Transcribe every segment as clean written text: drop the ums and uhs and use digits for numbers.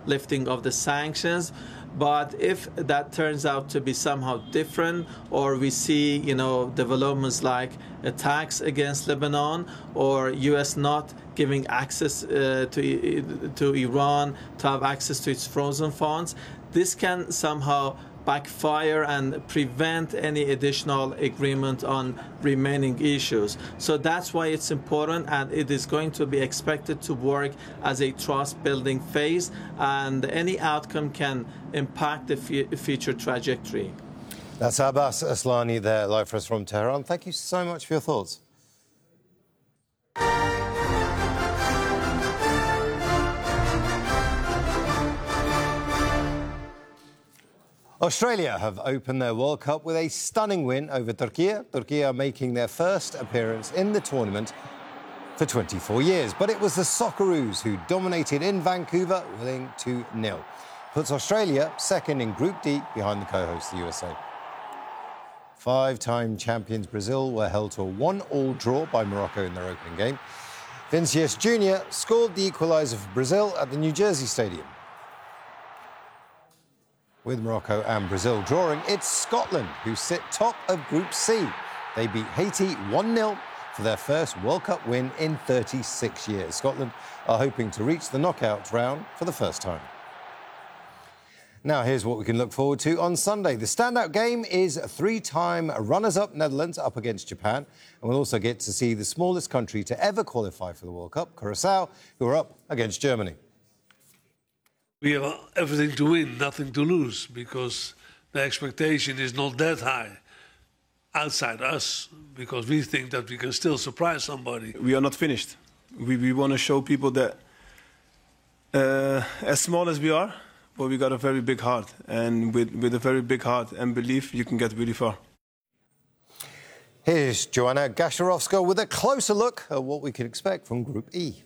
lifting of the sanctions. But if that turns out to be somehow different, or we see, developments like attacks against Lebanon, or U.S. not giving access to Iran to have access to its frozen funds, this can somehow backfire and prevent any additional agreement on remaining issues. So that's why it's important, and it is going to be expected to work as a trust-building phase, and any outcome can impact the future trajectory. That's Abbas Aslani there, live for us from Tehran. Thank you so much for your thoughts. Australia have opened their World Cup with a stunning win over Turkey. Turkey are making their first appearance in the tournament for 24 years. But it was the Socceroos who dominated in Vancouver, winning 2-0. Puts Australia second in Group D behind the co-host, the USA. Five-time champions Brazil were held to a 1-1 draw by Morocco in their opening game. Vinicius Jr. scored the equaliser for Brazil at the New Jersey Stadium. With Morocco and Brazil drawing, it's Scotland who sit top of Group C. They beat Haiti 1-0 for their first World Cup win in 36 years. Scotland are hoping to reach the knockout round for the first time. Now, here's what we can look forward to on Sunday. The standout game is three-time runners-up Netherlands up against Japan. And we'll also get to see the smallest country to ever qualify for the World Cup, Curacao, who are up against Germany. We have everything to win, nothing to lose, because the expectation is not that high outside us, because we think that we can still surprise somebody. We are not finished. We want to show people that as small as we are, but we got a very big heart. And with a very big heart and belief, you can get really far. Here's Joanna Gasharovska with a closer look at what we can expect from Group E.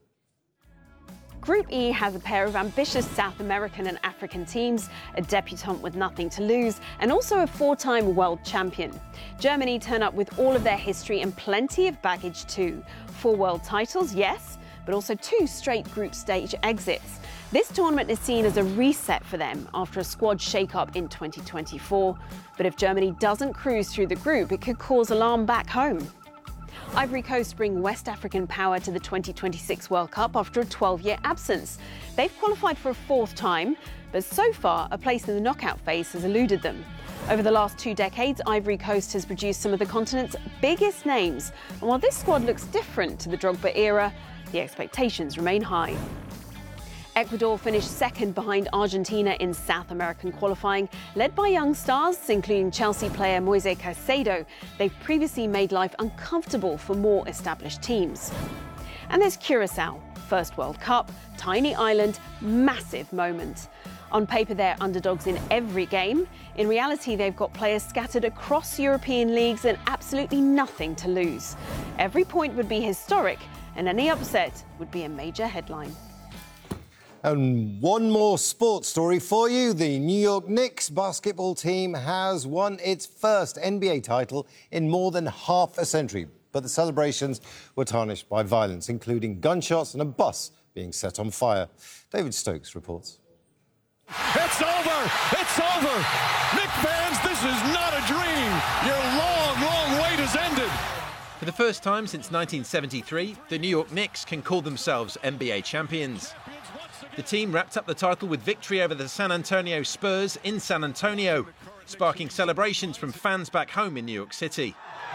Group E has a pair of ambitious South American and African teams, a debutante with nothing to lose, and also a four-time world champion. Germany turn up with all of their history and plenty of baggage too. 4 world titles, yes, but also 2 straight group stage exits. This tournament is seen as a reset for them after a squad shake-up in 2024. But if Germany doesn't cruise through the group, it could cause alarm back home. Ivory Coast bring West African power to the 2026 World Cup after a 12-year absence. They've qualified for a 4th time, but so far a place in the knockout phase has eluded them. Over the last 2 decades, Ivory Coast has produced some of the continent's biggest names. And while this squad looks different to the Drogba era, the expectations remain high. Ecuador finished second behind Argentina in South American qualifying, led by young stars, including Chelsea player Moise Caicedo. They've previously made life uncomfortable for more established teams. And there's Curacao, first World Cup, tiny island, massive moment. On paper, they're underdogs in every game. In reality, they've got players scattered across European leagues and absolutely nothing to lose. Every point would be historic, and any upset would be a major headline. And one more sports story for you. The New York Knicks basketball team has won its first NBA title in more than half a century. But the celebrations were tarnished by violence, including gunshots and a bus being set on fire. David Stokes reports. It's over! It's over! Knicks fans, this is not a dream! Your long, long wait has ended! For the first time since 1973, the New York Knicks can call themselves NBA champions. The team wrapped up the title with victory over the San Antonio Spurs in San Antonio, sparking celebrations from fans back home in New York City.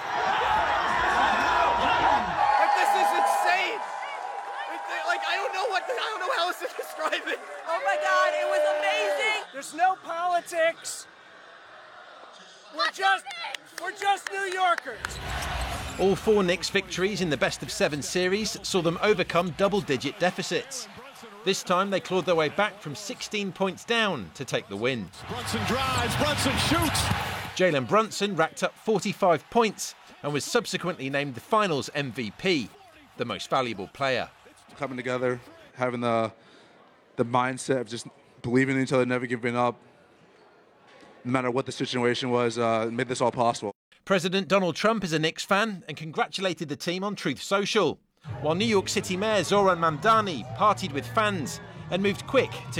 This is insane! I don't know how else to describe it. Oh my God, it was amazing! There's no politics. We're just New Yorkers. All 4 Knicks victories in the best-of-7 series saw them overcome double-digit deficits. This time, they clawed their way back from 16 points down to take the win. Brunson drives, Brunson shoots. Jalen Brunson racked up 45 points and was subsequently named the Finals MVP, the most valuable player. Coming together, having the mindset of just believing in each other, never giving up, no matter what the situation was, made this all possible. President Donald Trump is a Knicks fan and congratulated the team on Truth Social, while New York City Mayor Zoran Mamdani partied with fans and moved quick to